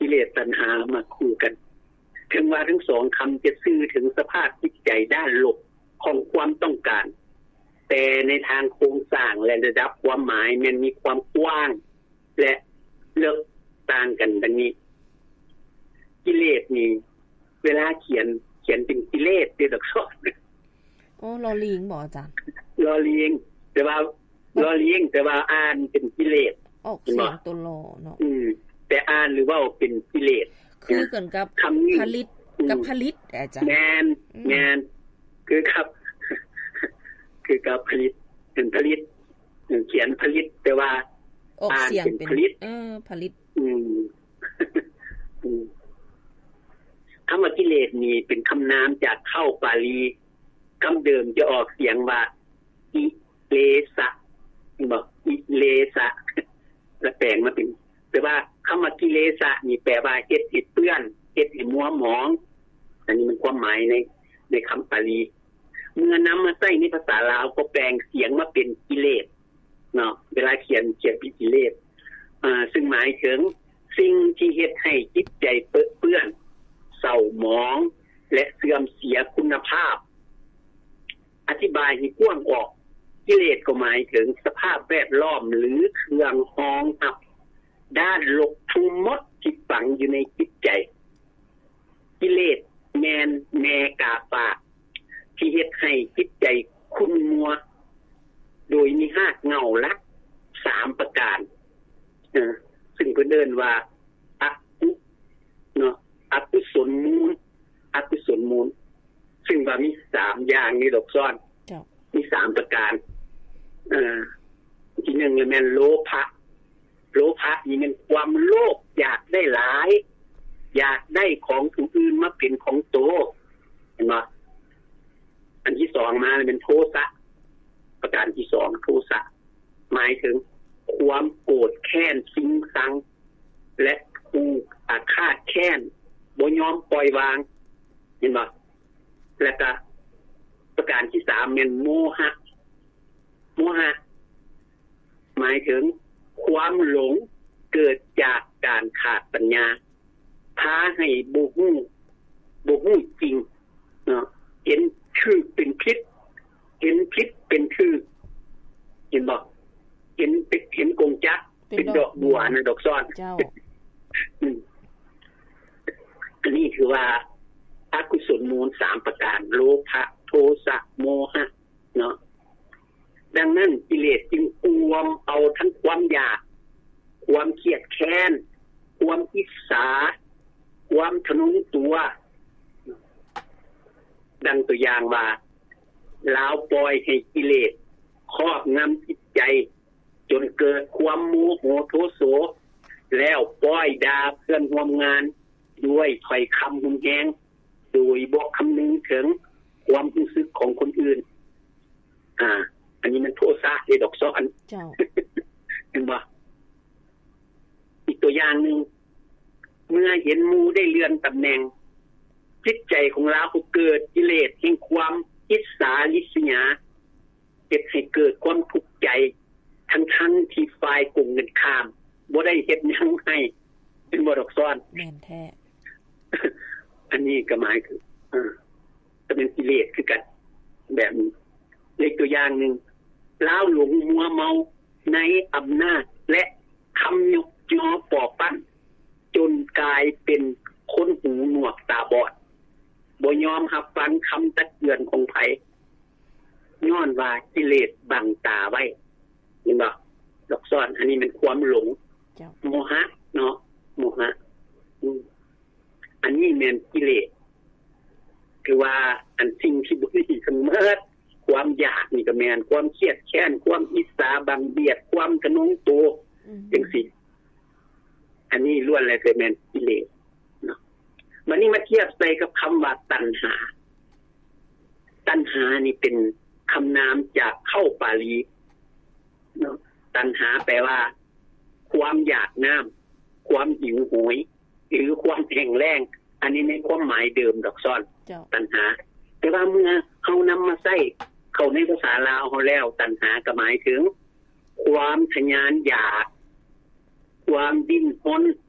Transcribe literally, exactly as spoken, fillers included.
กิเลสตัณหามาคู่กันถึงว่าทั้งสองคำจะสื่อถึงสภาพจิตใจด้านลบของความต้องการแต่ในทางโครงสร้างและระดับความหมายมันมีความกว้างและลึกต่างกันดังนี้กิเลสนี่เวลาเขียนเขียนเป็นกิเลสเป็นอักษรโอ้ลอลิงบ่อาจารย์ลอลิงแต่ว่าลอลิงแต่ว่าอ่านเป็นกิเลสออกเสียงตัวลอเนาะอืมแต่อ่านหรือว่าเป็นกิเลสคือเกินกับผลิตกับผลิตอาจารย์แม่นแม่นคือครับคือกับผลิตเป็นผลิตเขียนผลิตแต่ว่าออกเสียงเป็นผลิตเออผลิตอืมคำว่ากิเลสนี่เป็นคำนามจากเข้าปาลีคำเดิมจะออกเสียงว่าอิเลสะบอกอิเลสะแล้วแปลงมาเป็นแต่ว่าคำว่ากิเลสะนี่แปลว่าเฮ็ดให้เปื้อนเฮ็ดให้มัวหมองอันนี้มันความหมายในในคำปาลีเมื่อนำมาใช้ในภาษาลาวก็แปลงเสียงมาเป็นกิเลสเนาะเวลาเขียนเขียนเป็นกิเลสอ่าซึ่งหมายถึงสิ่งที่เฮ็ดให้จิตใจเปื้อนเศร้าหมองและเสื่อมเสียคุณภาพอธิบายให้กว้างออกกิเลสก็หมายถึงสภาพแวดล้อมหรือเครื่องรองรับด้านลบทั้งหมดที่ฝังอยู่ในจิตใจกิเลสแมนแมกาปาที่เฮ็ดให้จิตใจขุ่นมัวโดยมีหากเงาลักสามประการเออซึ่งเพิ่นเอิ้นว่าอกุเนาะอกุศลมูลอกุศลมูลซึ่งว่ามีสามอย่างนี่ดอกซ้อนจ้ะมีสามประการเอ่อที่หนึ่งแม่นโลภะโลภะนี่มันความโลภอยากได้หลายอยากได้ของผู้อื่นมาเป็นของตนเห็นบ่อันที่สองมาเป็นโทสะประการที่สองโทสะหมายถึงความโกรธแค้นซิงซังและผูกอาฆาตแค้นบ่ยอมปล่อยวางเห็นบ่แล้วก็ประการที่สามเป็นโมหะโมหะหมายถึงความหลงเกิดจากการขาดปัญญาพาให้บ่ฮู้บ่ฮู้จริงเนาะเห็นคือเป็นพิษเห็นพิษเป็นคือเห็นบ่เห็นเป็นเห็นกงจักเป็นดอกบัวนะดอกซ้อนเจ้าอืมอันนี้คือว่าอกุศลมูลสามประการโลภะโทสะโมหะเนาะดังนั้นกิเลสจึงอวมเอาทั้งความอยากความเครียดแค้นความอิจฉาความทะนุตัวดังตัวอย่างว่าลาวปล่อยให้กิเลสครอบงำจิตใจจนเกิดความโมโหโทโสแล้วปล่อยด่าเพื่อนร่วมงานด้วยถ้อยคำรุนแรงโดยบ่คำนึงถึงความรู้สึกของคนอื่นอ่าอันนี้มันโทสะในดอกซ้อนเจ้าเห็นบ่อีกตัวอย่างนึงเมื่อเห็นหมู่ได้เลื่อนตำแหน่งจิตใจของเราก็เกิดกิเลสแห่งความอิจฉาริษยาเฮ็ดให้เกิดความทุกข์ใจทั้งๆที่ฝ่ายกลุ่มกันข้ามบ่ได้เฮ็ดหยังให้เป็นบ่ดอกซ้อนแม่นแท้อันนี้ก็หมายคือเออจะเป็นกิเลสคือกันแบบนี้เล็กตัวอย่างนึงลาวหลงมัวเมาในอำนาจและคำยกยอปอปั้นจนกลายเป็นคนหูหนวกตาบอดบ่ยอมรับฟังคำตักเตือนของไผย้อนว่ากิเลสบังตาไว้เห็นบ่ดอกซ้อนอันนี้มันความหลงโมหะเนาะโมหะอืออันนี้แม่นกิเลสคือว่าอันสิ่งที่บ่ดีทั้งหมดความอยากนี่ก็แม่นความเครียดแค้นความอิจฉาบังเบียดความทะนงตัวจังซี่อันนี้ล้วนแล้วแต่แม่นกิเลสเนาะบัดนี้มาเทียบใส่กับคำว่าตัณหาตัณหานี่เป็นคำนามจากเข้าปาลีเนาะตัณหาแปลว่าความอยากน้ำความหิวโหยหรือความแข็งแรงอันนี้ในความหมายเดิมดอกซ้อนตัณหาแต่ว่าเมื่อเฮานำมาใช้เข้าในภาษาลาวเฮาแล้วตัณหาก็หมายถึงความทะยานอยากความดิ้นรน